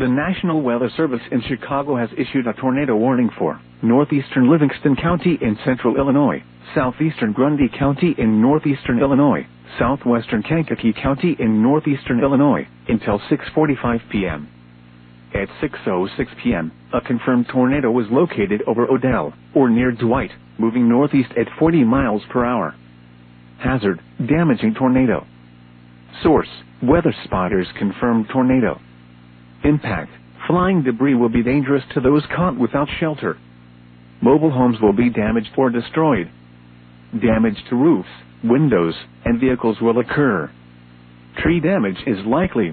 The National Weather Service in Chicago has issued a tornado warning for northeastern Livingston County in central Illinois, southeastern Grundy County in northeastern Illinois, southwestern Kankakee County in northeastern Illinois, until 6:45 p.m. At 6:06 p.m., a confirmed tornado was located over Odell, or near Dwight, moving northeast at 40 miles per hour. Hazard: damaging tornado. Source: Weather Spotters confirmed tornado. Impact: flying debris will be dangerous to those caught without shelter. Mobile homes will be damaged or destroyed. Damage to roofs, windows, and vehicles will occur. Tree damage is likely.